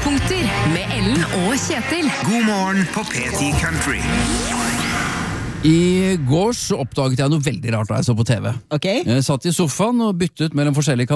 Høydepunkter med Ellen og Kjetil. God morgen på P10 Country. I går så oppdaget jeg noe veldig rart da jeg så på TV. Ok. Jeg satt i sofaen og byttet mellom forskjellige kanaler.